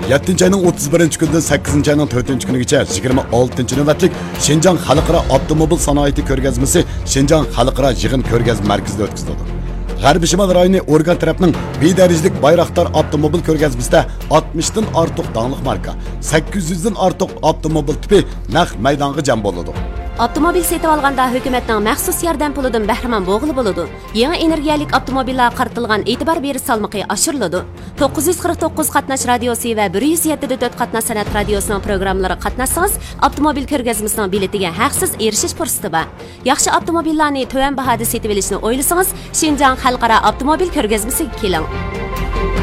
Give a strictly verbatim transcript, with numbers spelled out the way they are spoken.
yettinchi ayning o'ttiz birinchi kunidan sakkizinchi ayning to'rtinchi kunigacha yigirma oltinchi navbatlik Şinjan Xalqaro avtomobil sanoati ko'rgazmasi Şinjan Xalqaro yig'in ko'rgazma markazida o'tkazildi. G'arbiy Shimol rayoni organ tarafining bedarajalik Bayraktar avtomobil ko'rgazmasida oltmishdan ortiq danglik marka, sakkiz yuzdan ortiq avtomobil tipi naq maydonga jam bo'ladi. Avtomobil setib olganda hukumatning maxsus yordam pulidan bahramand bo'g'ili bo'ladi. Yangi energiyalik avtomobillar qaratilgan e'tibor berish salmoqi oshiriladi. to'qqiz yuz qirq to'qqiz qatnash radiosi va bir yuz yetti nuqta to'rt qatnash san'at radiosining programmalari qatnashsangiz, avtomobil ko'rgazmasining biletiga haqsiz erishish fursati bor. Yaxshi avtomobillarni to'van bahoda setib olishni o'ylasangiz, Şinjan Xalqaro avtomobil ko'rgazmasiga keling.